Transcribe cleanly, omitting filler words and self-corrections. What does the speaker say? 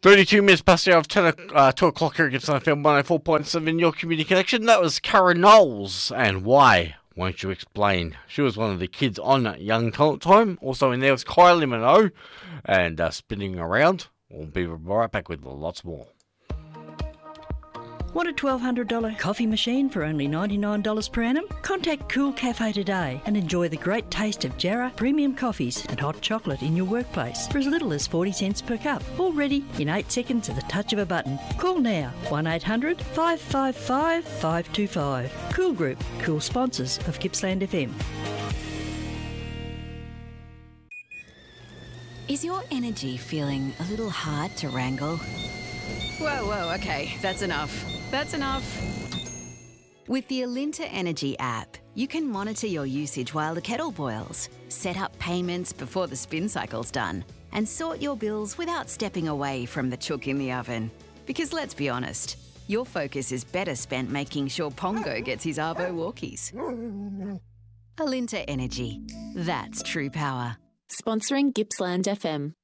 32 minutes past the hour of 2 o'clock here at Gibson FM 104.7, your community connection. That was Kara Knowles, and why? Won't you explain? She was one of the kids on Young Talent Time. Also in there was Kylie Minogue, and spinning around. We'll be right back with lots more. Want a $1,200 coffee machine for only $99 per annum? Contact Cool Cafe today and enjoy the great taste of Jarrah premium coffees and hot chocolate in your workplace for as little as 40 cents per cup. All ready in 8 seconds at the touch of a button. Call now 1800 555 525. Cool Group, cool sponsors of Gippsland FM. Is your energy feeling a little hard to wrangle? Whoa, okay, that's enough. That's enough. With the Alinta Energy app, you can monitor your usage while the kettle boils, set up payments before the spin cycle's done, and sort your bills without stepping away from the chook in the oven. Because let's be honest, your focus is better spent making sure Pongo gets his Arvo walkies. Alinta Energy. That's true power. Sponsoring Gippsland FM.